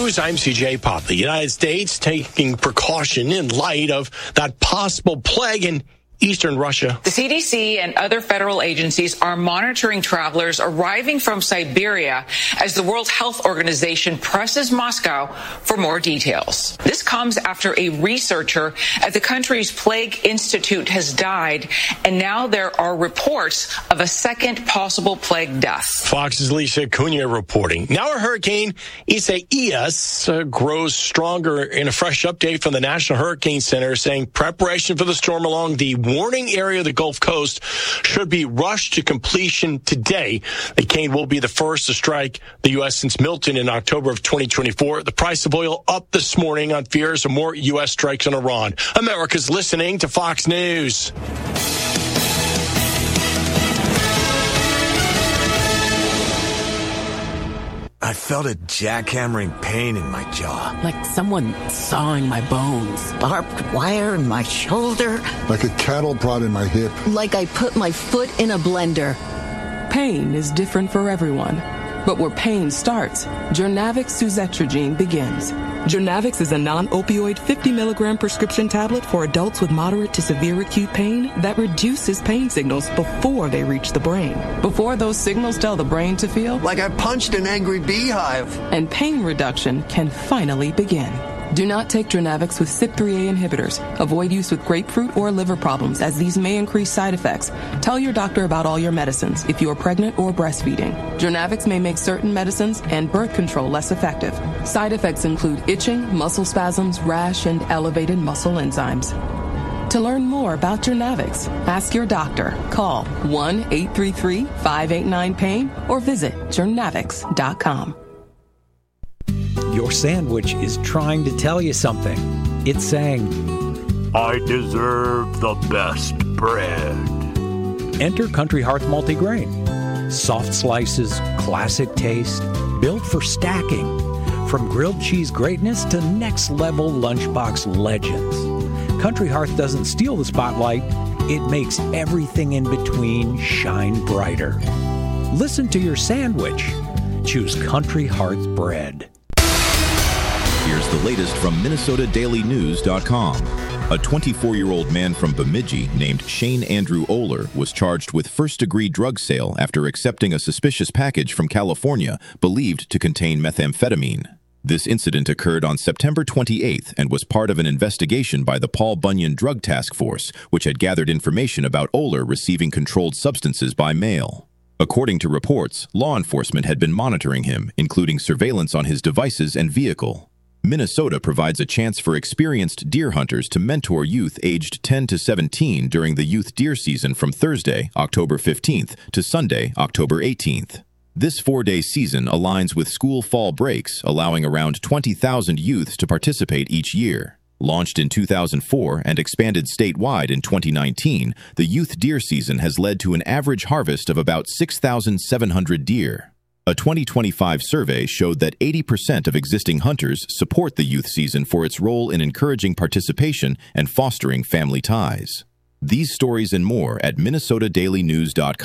News, I'm CJ Pop. The United States taking precaution in light of that possible plague in eastern Russia. The CDC and other federal agencies are monitoring travelers arriving from Siberia as the World Health Organization presses Moscow for more details. This comes after a researcher at the country's Plague Institute has died, and now there are reports of a second possible plague death. Fox's Lisa Cunha reporting. Now a hurricane, Isaias, grows stronger in a fresh update from the National Hurricane Center saying preparation for the storm along the warning area of the Gulf Coast should be rushed to completion today. The cane will be the first to strike the U.S. since Milton in October of 2024. The price of oil up this morning on fears of more U.S. strikes on Iran. America's listening to Fox News. I felt a jackhammering pain in my jaw. Like someone sawing my bones. Barbed wire in my shoulder. Like a cattle prod in my hip. Like I put my foot in a blender. Pain is different for everyone. But where pain starts, Jurnavix suzetrigine begins. Jurnavix is a non-opioid 50-milligram prescription tablet for adults with moderate to severe acute pain that reduces pain signals before they reach the brain. Before those signals tell the brain to feel Like I punched an angry beehive. and pain reduction can finally begin. Do not take Jurnavix with CYP3A inhibitors. Avoid use with grapefruit or liver problems, as these may increase side effects. Tell your doctor about all your medicines if you are pregnant or breastfeeding. Jurnavix may make certain medicines and birth control less effective. Side effects include itching, muscle spasms, rash, and elevated muscle enzymes. To learn more about Jurnavix, ask your doctor. Call 1-833-589-PAIN or visit jurnavix.com. Your sandwich is trying to tell you something. It's saying, I deserve the best bread. enter Country Hearth Multigrain. Soft slices, classic taste, built for stacking. From grilled cheese greatness to next-level lunchbox legends. Country Hearth doesn't steal the spotlight. It makes everything in between shine brighter. Listen to your sandwich. Choose Country Hearth bread. Here's the latest from MinnesotaDailyNews.com. A 24-year-old man from Bemidji named Shane Andrew Oler was charged with first-degree drug sale after accepting a suspicious package from California believed to contain methamphetamine. This incident occurred on September 28th and was part of an investigation by the Paul Bunyan Drug Task Force, which had gathered information about Oler receiving controlled substances by mail. According to reports, law enforcement had been monitoring him, including surveillance on his devices and vehicle. Minnesota provides a chance for experienced deer hunters to mentor youth aged 10 to 17 during the youth deer season from Thursday, October 15th, to Sunday, October 18th. This 4-day season aligns with school fall breaks, allowing around 20,000 youths to participate each year. Launched in 2004 and expanded statewide in 2019, the youth deer season has led to an average harvest of about 6,700 deer. A 2025 survey showed that 80% of existing hunters support the youth season for its role in encouraging participation and fostering family ties. These stories and more at MinnesotaDailyNews.com.